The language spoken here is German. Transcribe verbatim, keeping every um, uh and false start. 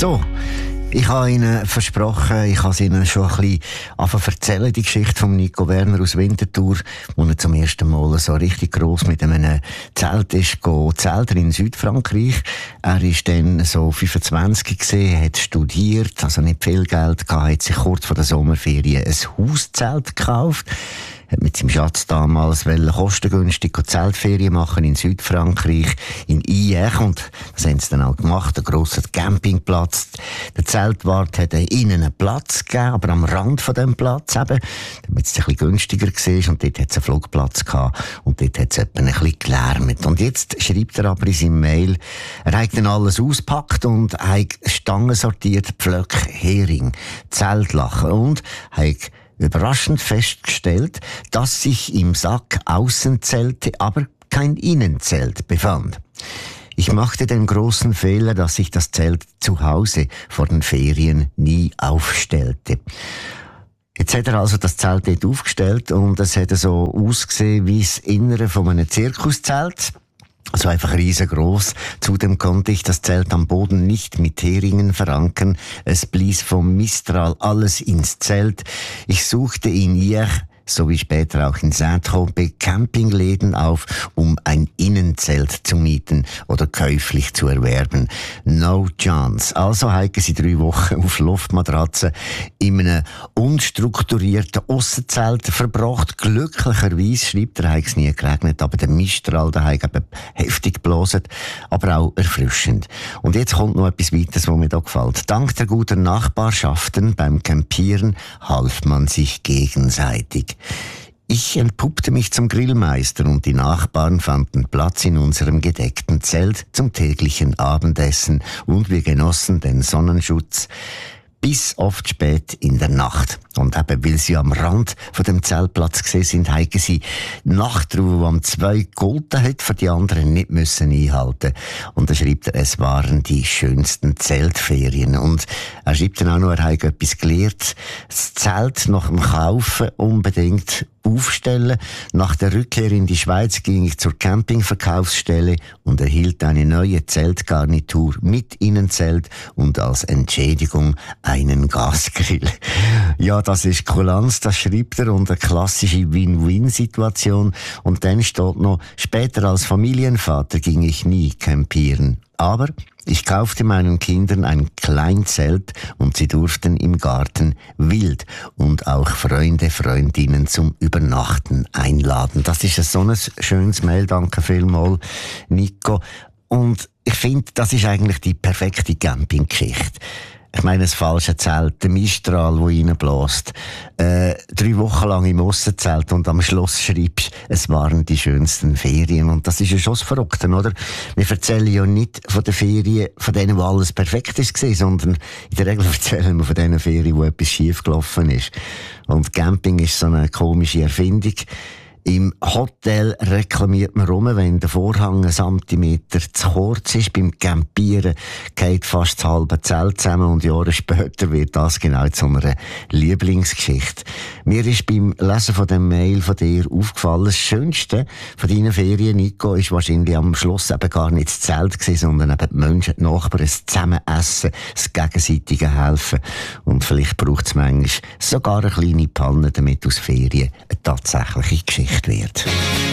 So, ich habe Ihnen versprochen, ich habe Ihnen schon ein bisschen anfangen erzählen, die Geschichte von Nico Werner aus Winterthur, wo er zum ersten Mal so richtig gross mit einem Zelt ist, zelten in Südfrankreich. Er ist dann so fünfundzwanzig gewesen, hat studiert, also nicht viel Geld gehabt, hat sich kurz vor der Sommerferien ein Hauszelt gekauft, hat mit seinem Schatz damals kostengünstig Zeltferien machen in Südfrankreich, in Hyères, und das haben sie dann auch gemacht, einen grossen Campingplatz. Der Zeltwart hat ihnen einen Platz gegeben, aber am Rand von diesem Platz eben, damit es ein bisschen günstiger war, und dort hat es einen Flugplatz gehabt, und dort hat es etwa ein bisschen gelärmt. Und jetzt schreibt er aber in seinem Mail, er hat dann alles auspackt und hat Stangen sortiert, Pflöcke, Hering, Zeltlachen und hat überraschend festgestellt, dass sich im Sack Außenzelte, aber kein Innenzelt befand. Ich machte den großen Fehler, dass ich das Zelt zu Hause vor den Ferien nie aufstellte. Jetzt hat er also das Zelt dort aufgestellt und es hat so ausgesehen wie das Innere von einem Zirkuszelt. Also einfach riesengroß. Zudem konnte ich das Zelt am Boden nicht mit Heringen verankern. Es blies vom Mistral alles ins Zelt. Ich suchte in Hyères, so wie später auch in Saint-Tropez, Campingläden auf, um ein Innenzelt zu mieten oder käuflich zu erwerben. No chance. Also haben sie drei Wochen auf Luftmatratzen in einem unstrukturierten Aussenzelt verbracht. Glücklicherweise, schreibt er, hat es nie geregnet, aber der Mistral, der hat eben heftig geblasen, aber auch erfrischend. Und jetzt kommt noch etwas weiteres, was mir da gefällt. Dank der guten Nachbarschaften beim Campieren half man sich gegenseitig. Ich entpuppte mich zum Grillmeister und die Nachbarn fanden Platz in unserem gedeckten Zelt zum täglichen Abendessen und wir genossen den Sonnenschutz bis oft spät in der Nacht. Und eben, weil sie am Rand von dem Zeltplatz gesehen sind, haben sie Nachtruhe, die am zwei gegolten hat, für die anderen nicht müssen einhalten. Und er schreibt, es waren die schönsten Zeltferien. Und er schreibt dann auch noch, er hat etwas gelernt, das Zelt nach dem Kaufen unbedingt aufstellen. Nach der Rückkehr in die Schweiz ging ich zur Campingverkaufsstelle und erhielt eine neue Zeltgarnitur mit Innenzelt und als Entschädigung einen Gasgrill. Ja, das ist Kulanz, das schreibt er, und eine klassische Win-Win-Situation. Und dann steht noch, später als Familienvater ging ich nie campieren. Aber ich kaufte meinen Kindern ein Kleinzelt und sie durften im Garten wild und auch Freunde, Freundinnen zum Übernachten einladen. Das ist ein so ein schönes Mail, danke vielmals, Nico. Und ich finde, das ist eigentlich die perfekte Campinggeschichte. Ich meine, das falsche Zelt, der Mistral, der reinbläst, äh, drei Wochen lang im Aussenzelt und am Schluss schreibst, es waren die schönsten Ferien. Und das ist ja schon das Verrückte, oder? Wir erzählen ja nicht von den Ferien, von denen, wo alles perfekt ist, sondern in der Regel erzählen wir von den Ferien, wo etwas schief gelaufen ist. Und Camping ist so eine komische Erfindung. Im Hotel reklamiert man rum, wenn der Vorhang einen Zentimeter zu kurz ist. Beim Campieren geht fast das halbe Zelt zusammen und Jahre später wird das genau zu einer Lieblingsgeschichte. Mir ist beim Lesen von dem Mail von dir aufgefallen, das Schönste von deinen Ferien, Nico, ist wahrscheinlich am Schluss eben gar nicht das Zelt gewesen, sondern eben die Menschen, die Nachbarn, das Zusammenessen, das gegenseitige Helfen. Und vielleicht braucht es manchmal sogar eine kleine Panne, damit aus Ferien eine tatsächliche Geschichte wird.